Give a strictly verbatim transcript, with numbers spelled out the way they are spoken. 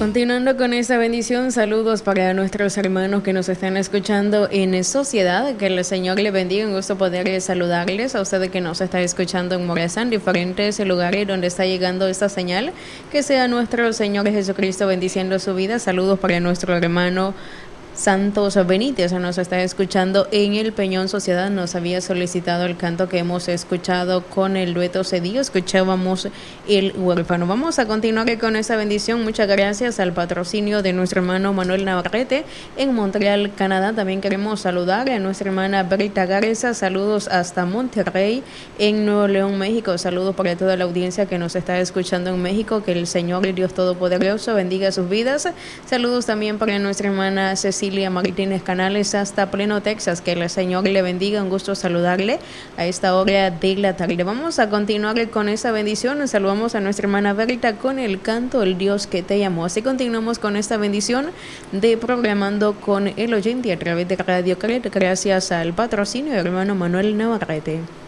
Continuando con esa bendición, saludos para nuestros hermanos que nos están escuchando en Sociedad, que el Señor le bendiga, un gusto poder saludarles a ustedes que nos están escuchando en Morazán, diferentes lugares donde está llegando esta señal, que sea nuestro Señor Jesucristo bendiciendo su vida. Saludos para nuestro hermano Santos Benítez, nos está escuchando en el Peñón Sociedad. Nos había solicitado el canto que hemos escuchado con el dueto Cedillo, escuchábamos El Huérfano. Vamos a continuar con esa bendición. Muchas gracias al patrocinio de nuestro hermano Manuel Navarrete en Montreal, Canadá. También queremos saludar a nuestra hermana Berta Garza, saludos hasta Monterrey en Nuevo León, México. Saludos para toda la audiencia que nos está escuchando en México, que el Señor y Dios Todopoderoso bendiga sus vidas. Saludos también para nuestra hermana Cecilia Cecilia Martínez Canales hasta Pleno, Texas, que el Señor le bendiga, un gusto saludarle a esta hora de la tarde. Vamos a continuar con esa bendición. Saludamos a nuestra hermana Berta con el canto El Dios que te llamó. Así continuamos con esta bendición de Programando con el Oyente a través de Radio Caret, gracias al patrocinio del hermano Manuel Navarrete.